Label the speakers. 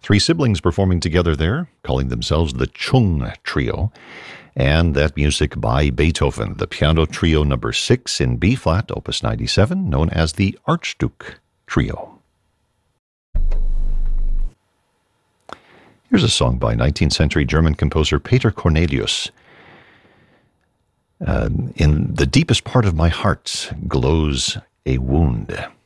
Speaker 1: Three siblings performing together there, calling themselves the Chung Trio. And that music by Beethoven, the Piano Trio number 6 in B-flat, opus 97, known as the Archduke Trio. Here's a song by 19th century German composer Peter Cornelius. In the deepest part of my heart glows a wound.